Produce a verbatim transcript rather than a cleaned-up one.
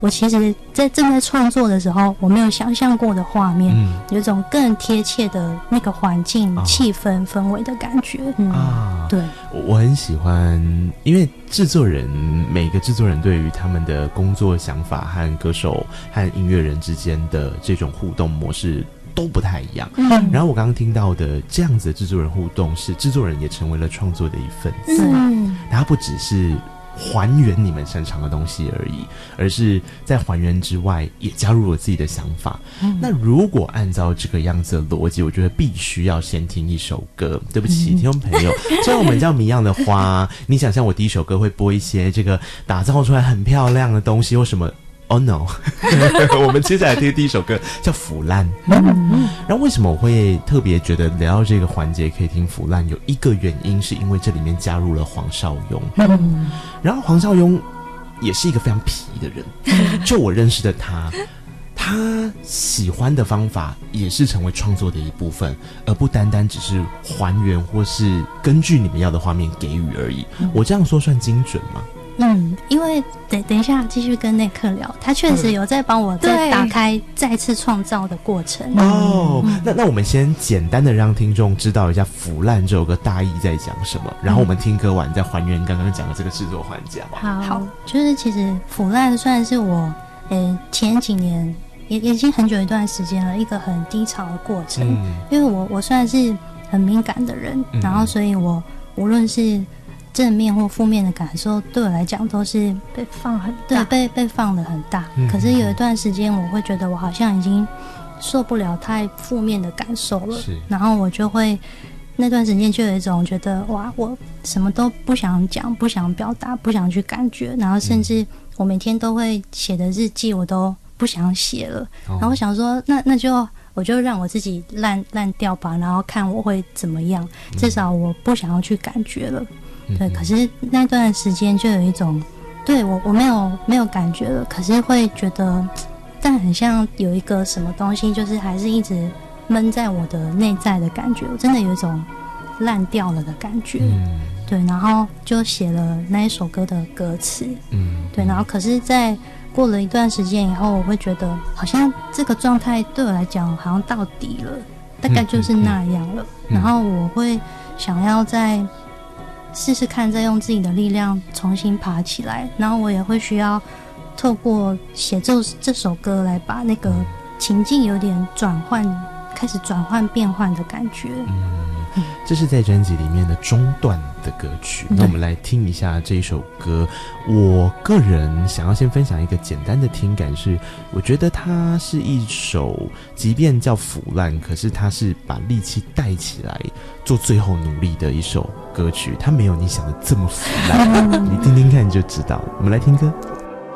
我其实在正在创作的时候，我没有想象过的画面，嗯，有一种更贴切的那个环境、哦、气氛、氛围的感觉。嗯啊，对， 我很喜欢，因为制作人每个制作人对于他们的工作想法和歌手和音乐人之间的这种互动模式都不太一样。嗯，然后我刚刚听到的这样子的制作人互动，是制作人也成为了创作的一份子。嗯，然后不只是还原你们擅长的东西而已，而是在还原之外也加入了自己的想法。嗯，那如果按照这个样子的逻辑，我觉得必须要先听一首歌。对不起，听众朋友，虽然我们叫谜样的花，你想象我第一首歌会播一些这个打造出来很漂亮的东西或什么？Oh no 我们接下来听的第一首歌叫腐烂。嗯，然后为什么我会特别觉得聊到这个环节可以听腐烂，有一个原因是因为这里面加入了黄少雍。嗯，然后黄少雍也是一个非常皮的人，就我认识的他，他喜欢的方法也是成为创作的一部分，而不单单只是还原或是根据你们要的画面给予而已。我这样说算精准吗？ 嗯，因为等等一下继续跟内克聊，他确实有在帮我再打开再次创造的过程。 哦，嗯，那那我们先简单的让听众知道一下《腐烂》这首歌大意在讲什么，然后我们听歌完再还原刚刚讲的这个制作环节。 好，好，就是其实《腐烂》算是我呃前几年也已经很久一段时间了一个很低潮的过程。嗯，因为我我算是很敏感的人，嗯，然后所以我无论是正面或负面的感受对我来讲都是被放很大， 对，被被放得很大。嗯，可是有一段时间我会觉得我好像已经受不了太负面的感受了，然后我就会那段时间就有一种觉得哇，我什么都不想讲，不想表达，不想去感觉，然后甚至我每天都会写的日记我都不想写了。哦，然后我想说那那就我就让我自己烂烂掉吧，然后看我会怎么样，至少我不想要去感觉了。对，可是那段时间就有一种，对我我没有没有感觉了，可是会觉得，但很像有一个什么东西，就是还是一直闷在我的内在的感觉，我真的有一种烂掉了的感觉。嗯，对，然后就写了那一首歌的歌词。嗯，对，然后可是在过了一段时间以后，我会觉得好像这个状态对我来讲好像到底了，大概就是那样了。嗯，然后我会想要在试试看，再用自己的力量重新爬起來，然后我也会需要透过写这这首歌来把那个情境有点转换，开始转换变换的感觉。 嗯，这是在专辑里面的中段的歌曲。那我们来听一下这一首歌。我个人想要先分享一个简单的听感是，我觉得它是一首即便叫腐烂，可是它是把力气带起来做最后努力的一首歌曲，它没有你想的这么腐烂。你听听看就知道了。我们来听歌。